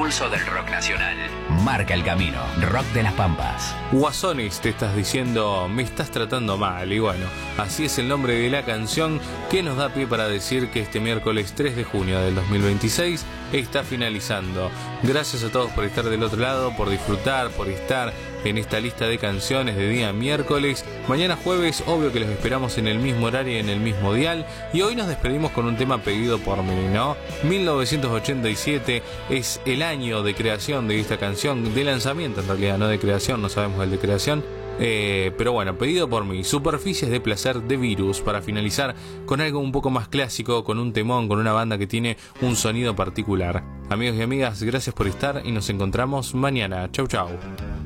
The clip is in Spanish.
pulso del rock nacional. Marca el camino. Rock de las Pampas. Guasones, te estás diciendo, me estás tratando mal. Y bueno, así es el nombre de la canción que nos da pie para decir que este miércoles 3 de junio del 2026 está finalizando. Gracias a todos por estar del otro lado, por disfrutar, por estar en esta lista de canciones de día miércoles. Mañana jueves, obvio que los esperamos en el mismo horario y en el mismo dial. Y hoy nos despedimos con un tema pedido por mí, ¿no? 1987 es el año de creación de esta canción, de lanzamiento en realidad, no de creación, no sabemos el de creación. Pero bueno, pedido por mí, Superficies de Placer de Virus, para finalizar con algo un poco más clásico, con un temón, con una banda que tiene un sonido particular. Amigos y amigas, gracias por estar y nos encontramos mañana. Chau chau.